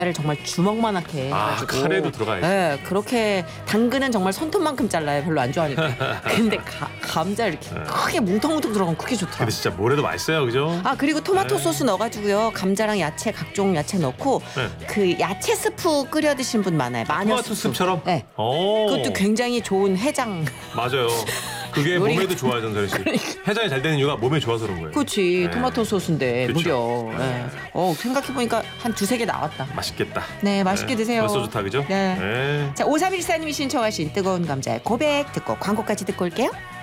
를 정말 주먹만하게 해가지고 카레도 들어가야지. 네, 그렇게 당근은 정말 손톱만큼 잘라요. 별로 안 좋아하니까. 근데 감자 이렇게 크게 뭉텅뭉텅 들어가면 그게 좋더라. 근데 진짜 뭐래도 맛있어요, 그죠? 그리고 토마토 네. 소스 넣어가지고요. 감자랑 야채 각종 야채 넣고 네. 그 야채 스프 끓여 드시는 분 많아요. 마녀 토마토 스프처럼? 네. 오. 그것도 굉장히 좋은 해장. 맞아요. 그게 요리가- 몸에도 좋아요, 전설이 씨. 해장이 잘 되는 이유가 몸에 좋아서 그런 거예요. 그렇지. 네. 토마토 소스인데 그쵸. 무려. 네. 생각해보니까 한 두세 개 나왔다. 맛있겠다. 네, 맛있게 드세요. 벌써 좋다, 그죠? 네. 네. 자, 5314님이 신청하신 뜨거운 감자의 고백 듣고 광고까지 듣고 올게요.